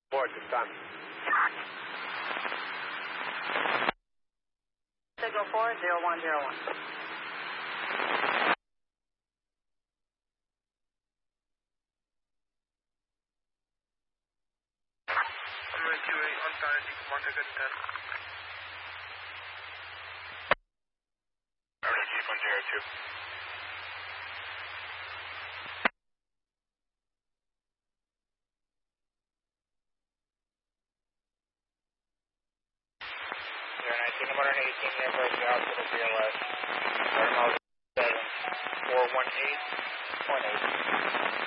Board this time. Signal 40101. I'm going to on target, Commander, good 10. Alright, keep on 02. Number 18, University Hospital, BLS. Air 7, 418.8.